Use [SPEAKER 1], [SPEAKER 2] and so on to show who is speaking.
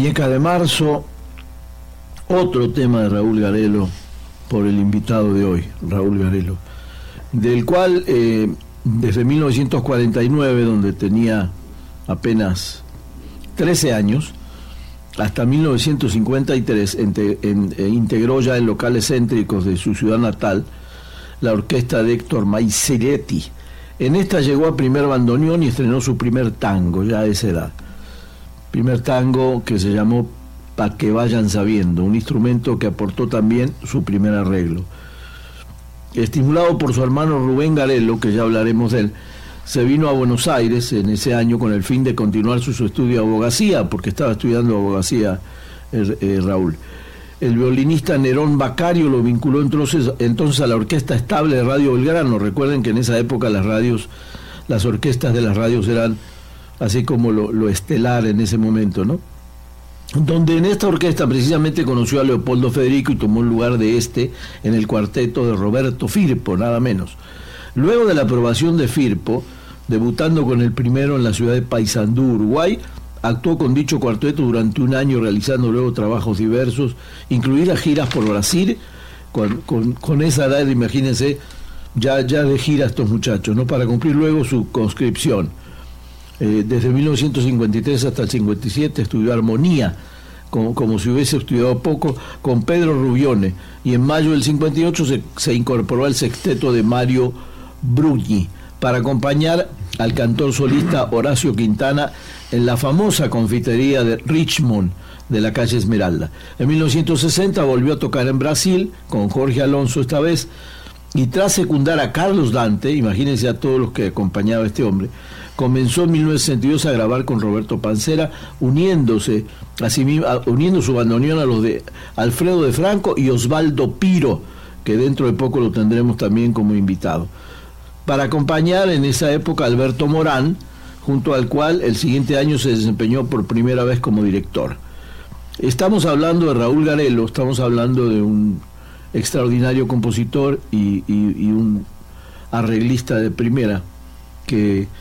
[SPEAKER 1] Muñeca de Marzo, otro tema de Raúl Garelo, por el invitado de hoy, Raúl Garelo, del cual desde 1949, donde tenía apenas 13 años, hasta 1953 integró ya en locales céntricos de su ciudad natal la orquesta de Héctor Maiciretti. En esta llegó a primer bandoneón y estrenó su primer tango, ya a esa edad. Primer tango que se llamó Pa' que vayan sabiendo, un instrumento que aportó también su primer arreglo. Estimulado por su hermano Rubén Garelo, que ya hablaremos de él, se vino a Buenos Aires en ese año con el fin de continuar su estudio de abogacía, porque estaba estudiando abogacía Raúl. El violinista Nerón Bacario lo vinculó entonces a la Orquesta Estable de Radio Belgrano. Recuerden que en esa época las orquestas de las radios eran así como lo estelar en ese momento, ¿no? Donde en esta orquesta precisamente conoció a Leopoldo Federico y tomó el lugar de en el cuarteto de Roberto Firpo, nada menos. Luego de la aprobación de Firpo, debutando con el primero en la ciudad de Paysandú, Uruguay, actuó con dicho cuarteto durante un año, realizando luego trabajos diversos, incluidas giras por Brasil, con esa edad, imagínense, ya de gira estos muchachos, ¿no? Para cumplir luego su conscripción. Desde 1953 hasta el 57 estudió armonía, como si hubiese estudiado poco, con Pedro Rubione, y en mayo del 58 se incorporó al sexteto de Mario Brugni para acompañar al cantor solista Horacio Quintana en la famosa confitería de Richmond de la calle Esmeralda. En 1960 volvió a tocar en Brasil con Jorge Alonso esta vez, y tras secundar a Carlos Dante, imagínense a todos los que acompañaba a este hombre, comenzó en 1962 a grabar con Roberto Pancera, uniendo su bandoneón a los de Alfredo de Franco y Osvaldo Piro, que dentro de poco lo tendremos también como invitado, para acompañar en esa época a Alberto Morán, junto al cual el siguiente año se desempeñó por primera vez como director. Estamos hablando de Raúl Garelo, estamos hablando de un extraordinario compositor y un arreglista de primera, que